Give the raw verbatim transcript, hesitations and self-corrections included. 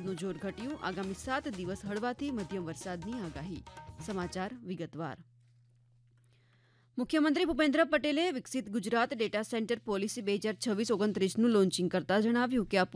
વરસાદનું જોર ઘટ્યું. આગામી સાત દિવસ હળવાથી મધ્યમ વરસાદની આગાહી. સમાચાર વિગતવાર. મુખ્યમંત્રી ભૂપેન્દ્ર પટેલે વિકસિત ગુજરાત ડેટા સેન્ટર પોલિસી બે હજાર છવ્વીસ ઓગણત્રીસનું લોન્ચિંગ કરતા જણાવ્યું કે આ